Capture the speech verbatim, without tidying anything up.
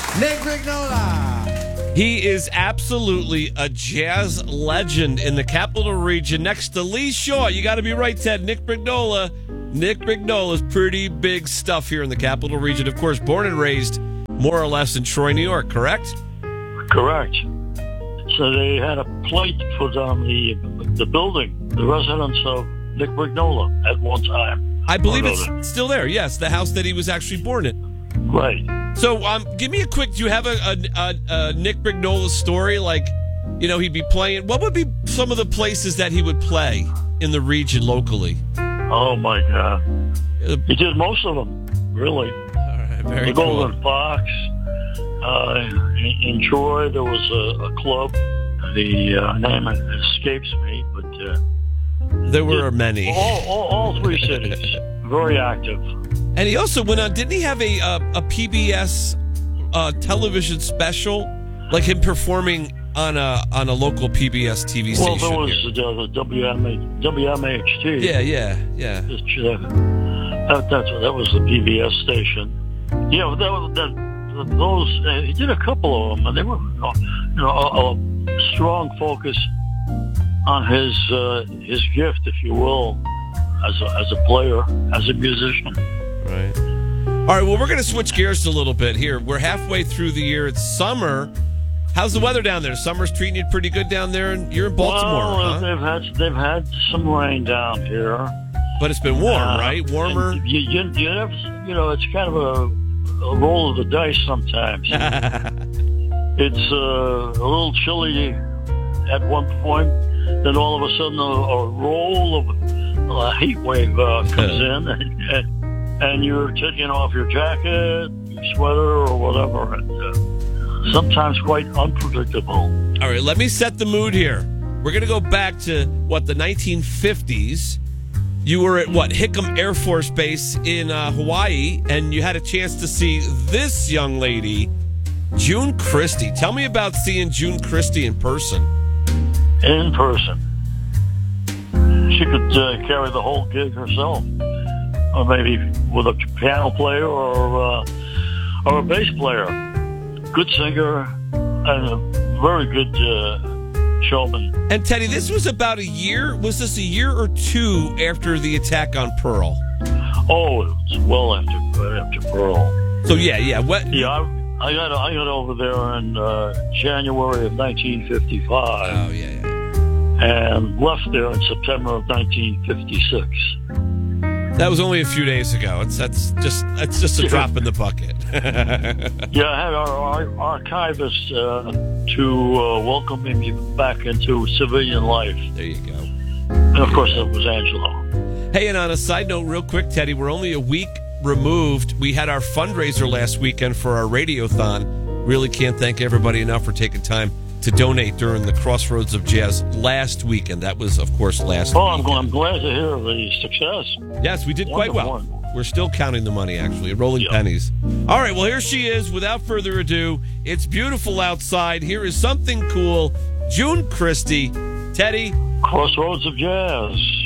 Nick Brignola. He is absolutely a jazz legend in the capital region next to Lee Shaw. You got to be right, Ted. Nick Brignola. Nick Brignola's pretty big stuff here in the capital region. Of course, born and raised more or less in Troy, New York, correct? Correct. So they had a plate put on the the building, the residence of Nick Brignola at one time. I believe it's still there. Yes, the house that he was actually born in. Right. So, um, give me a quick. Do you have a, a, a, a Nick Brignola story? Like, you know, he'd be playing. What would be some of the places that he would play in the region locally? Oh my God! He did most of them, really. All right, very the cool. Golden Fox. Uh, in, in Troy, there was a, a club. The uh, name escapes me, but uh, there were many. All, all, all three cities, very active. And he also went on. Didn't he have a uh, a P B S uh, television special, like him performing on a on a local P B S T V well, station? Well, there was the, the W M H, W M H T. Yeah, yeah, yeah. Just, uh, that, that's that was the P B S station. Yeah, that, that those uh, he did a couple of them, and they were you know a, a strong focus on his uh, his gift, if you will, as a, as a player, as a musician. Right. All right, well, we're going to switch gears a little bit here. We're halfway through the year. It's summer. How's the weather down there? Summer's treating you pretty good down there, and you're in Baltimore, well, huh? they've had they've had some rain down here, but it's been warm, uh, right? Warmer. You, you, you, never, you know, it's kind of a, a roll of the dice sometimes. It's uh, a little chilly at one point, then all of a sudden a, a roll of a heat wave uh, comes in, and, and and you're taking off your jacket, your sweater, or whatever. And, uh, sometimes quite unpredictable. All right, let me set the mood here. We're going to go back to, what, the nineteen fifties. You were at, what, Hickam Air Force Base in uh, Hawaii, and you had a chance to see this young lady, June Christy. Tell me about seeing June Christy in person. In person. She could uh, carry the whole gig herself. Or maybe with a piano player or, uh, or a bass player. Good singer and a very good uh, showman. And Teddy, this was about a year. Was this a year or two after the attack on Pearl? Oh, it's well after after Pearl. So yeah, yeah. What? Yeah, I, I got I got over there in uh, January of nineteen fifty-five. Oh yeah, yeah. And left there in September of nineteen fifty-six. That was only a few days ago. It's that's just that's just a drop in the bucket. Yeah, I had our, our archivist uh, to uh, welcome me back into civilian life. There you go. And of course, that was Angelo. Hey, and on a side note, real quick, Teddy, we're only a week removed. We had our fundraiser last weekend for our Radiothon. Really can't thank everybody enough for taking time to donate during the Crossroads of Jazz last weekend. That was, of course, last Oh, I'm, weekend. I'm glad to hear the success. Yes, we did quite well. We're still counting the money, actually, rolling Yep. pennies. All right, well, here she is. Without further ado, it's beautiful outside. Here is something cool. June Christy. Teddy. Crossroads of Jazz.